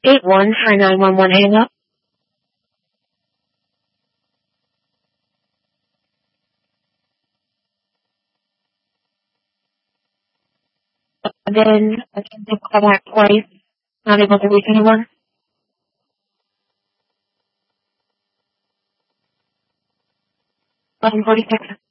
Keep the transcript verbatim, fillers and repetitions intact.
eight one for nine one one hang up. Then attempted call back twice, not able to reach anyone. eleven forty-six.